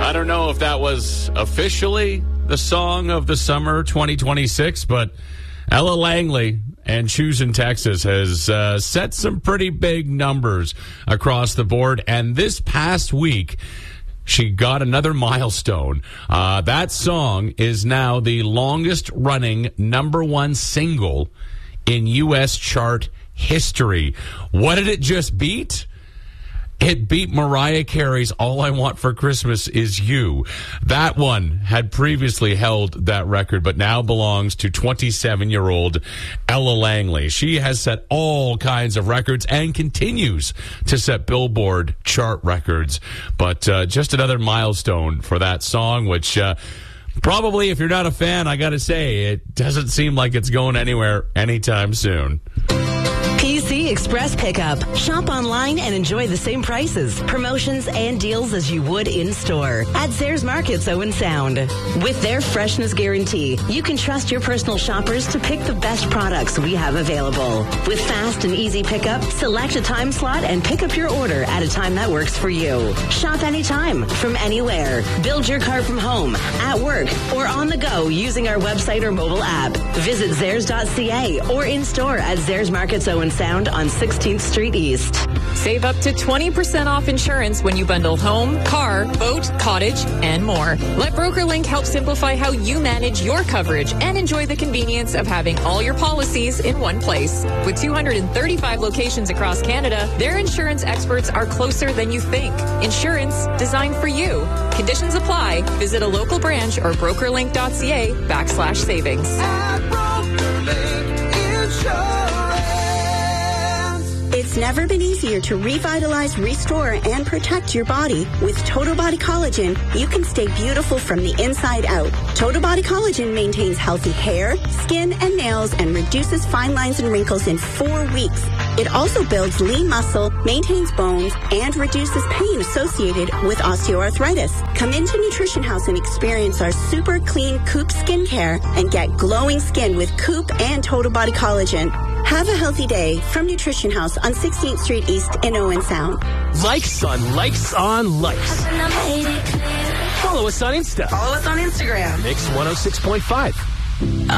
I don't know if that was officially the song of the summer 2026, but Ella Langley and Choose in Texas has set some pretty big numbers across the board. And this past week, she got another milestone. That song is now the longest running #1 single in U.S. chart history. What did it just beat? It beat Mariah Carey's All I Want for Christmas Is You. That one had previously held that record, but now belongs to 27-year-old Ella Langley. She has set all kinds of records and continues to set Billboard chart records. But just another milestone for that song, which probably, if you're not a fan, I got to say, it doesn't seem like it's going anywhere anytime soon. PC Express Pickup. Shop online and enjoy the same prices, promotions, and deals as you would in-store at Zayres Markets Owen Sound. With their freshness guarantee, you can trust your personal shoppers to pick the best products we have available. With fast and easy pickup, select a time slot and pick up your order at a time that works for you. Shop anytime, from anywhere. Build your cart from home, at work, or on the go using our website or mobile app. Visit Zayres.ca or in-store at Zayres Markets Owen Sound on 16th Street East. Save up to 20% off insurance when you bundle home, car, boat, cottage, and more. Let BrokerLink help simplify how you manage your coverage and enjoy the convenience of having all your policies in one place. With 235 locations across Canada, their insurance experts are closer than you think. Insurance designed for you. Conditions apply. Visit a local branch or brokerlink.ca/savings. At BrokerLink Insurance. It's never been easier to revitalize, restore, and protect your body. With Total Body Collagen, you can stay beautiful from the inside out. Total Body Collagen maintains healthy hair, skin, and nails and reduces fine lines and wrinkles in 4 weeks. It also builds lean muscle, maintains bones, and reduces pain associated with osteoarthritis. Come into Nutrition House and experience our super clean Coop skincare and get glowing skin with Coop and Total Body Collagen. Have a healthy day from Nutrition House on 16th Street East in Owen Sound. Likes on Likes on Likes. Follow us on Insta. Follow us on Instagram. Mix 106.5.